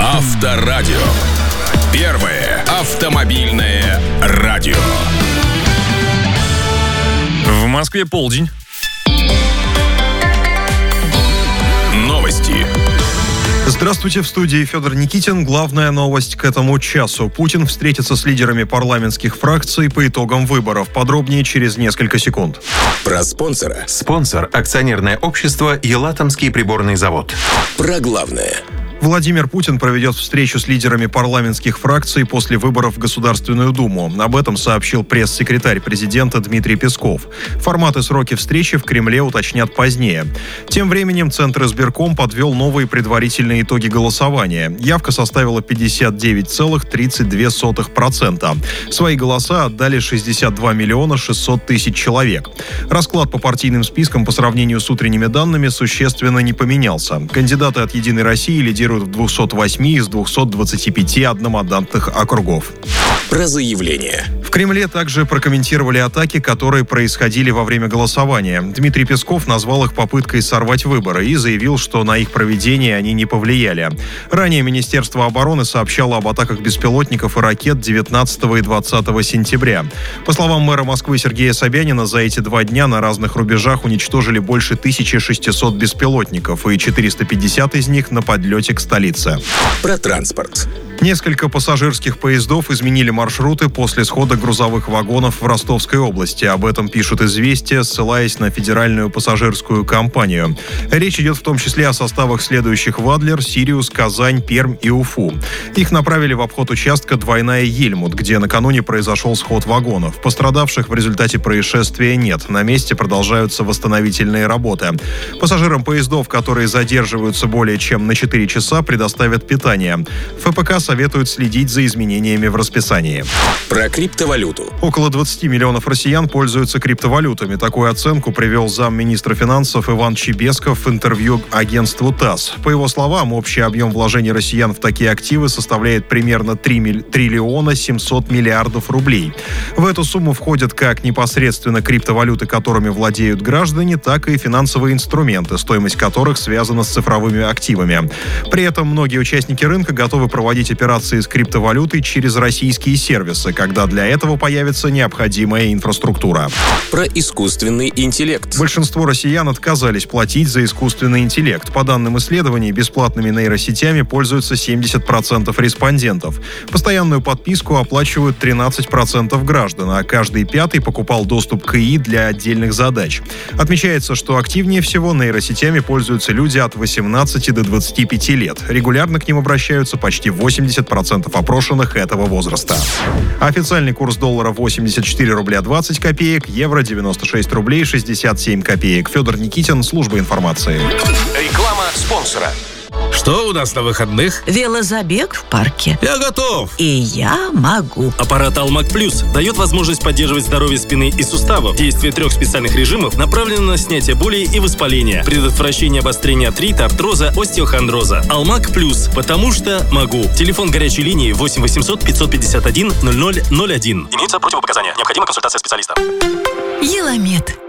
Авторадио. Первое автомобильное радио. В Москве полдень. Новости. Здравствуйте, в студии Федор Никитин. Главная новость к этому часу. Путин встретится с лидерами парламентских фракций по итогам выборов. Подробнее через несколько секунд. Про спонсора. Спонсор – акционерное общество «Елатомский приборный завод». Про главное. Владимир Путин проведет встречу с лидерами парламентских фракций после выборов в Государственную Думу. Об этом сообщил пресс-секретарь президента Дмитрий Песков. Формат и сроки встречи в Кремле уточнят позднее. Тем временем Центр избирком подвел новые предварительные итоги голосования. Явка составила 59,32%. Свои голоса отдали 62 миллиона 600 тысяч человек. Расклад по партийным спискам по сравнению с утренними данными существенно не поменялся. Кандидаты от «Единой России» лидируют в 208 из 225 одномандатных округов. Про заявление. В Кремле также прокомментировали атаки, которые происходили во время голосования. Дмитрий Песков назвал их попыткой сорвать выборы и заявил, что на их проведение они не повлияли. Ранее Министерство обороны сообщало об атаках беспилотников и ракет 19 и 20 сентября. По словам мэра Москвы Сергея Собянина, за эти 2 дня на разных рубежах уничтожили больше 1600 беспилотников, и 450 из них на подлете к столице. Про транспорт. Несколько пассажирских поездов изменили маршруты после схода грузовых вагонов в Ростовской области. Об этом пишут «Известия», ссылаясь на федеральную пассажирскую компанию. Речь идет в том числе о составах следующих в Адлер, Сириус, Казань, Пермь и Уфу. Их направили в обход участка Двойная Ельмут, где накануне произошел сход вагонов. Пострадавших в результате происшествия нет. На месте продолжаются восстановительные работы. Пассажирам поездов, которые задерживаются более чем на 4 часа, предоставят питание. ФПК советуют следить за изменениями в расписании. Про криптовалюту. Около 20 миллионов россиян пользуются криптовалютами. Такую оценку привел замминистра финансов Иван Чебесков в интервью агентству ТАСС. По его словам, общий объем вложений россиян в такие активы составляет примерно 3 триллиона 700 миллиардов рублей. В эту сумму входят как непосредственно криптовалюты, которыми владеют граждане, так и финансовые инструменты, стоимость которых связана с цифровыми активами. При этом многие участники рынка готовы проводить операции с криптовалютой через российские сервисы, когда для этого появится необходимая инфраструктура. Про искусственный интеллект. Большинство россиян отказались платить за искусственный интеллект. По данным исследований, бесплатными нейросетями пользуются 70% респондентов. Постоянную подписку оплачивают 13% граждан, а каждый 5-й покупал доступ к ИИ для отдельных задач. Отмечается, что активнее всего нейросетями пользуются люди от 18 до 25 лет. Регулярно к ним обращаются почти 80% опрошенных этого возраста. Официальный курс доллара 84 рубля 20 копеек, евро 96 рублей 67 копеек. Федор Никитин, служба информации. Реклама спонсора. Что у нас на выходных? Велозабег в парке. Я готов. И я могу. Аппарат Алмаг Плюс дает возможность поддерживать здоровье спины и суставов. Действие 3 специальных режимов направлено на снятие боли и воспаления, предотвращение обострения артрита, артроза, остеохондроза. Алмаг Плюс, потому что могу. Телефон горячей линии 8 800 551 0001. Имеются противопоказания. Необходима консультация специалиста. Еламед.